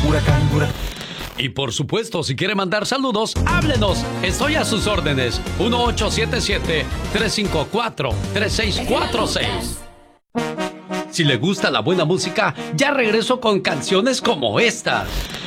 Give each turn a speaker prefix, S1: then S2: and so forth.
S1: Huracán, huracán.
S2: Y por supuesto, si quiere mandar saludos, háblenos. Estoy a sus órdenes. 1877-354-3646. Si le gusta la buena música, ya regreso con canciones como estas.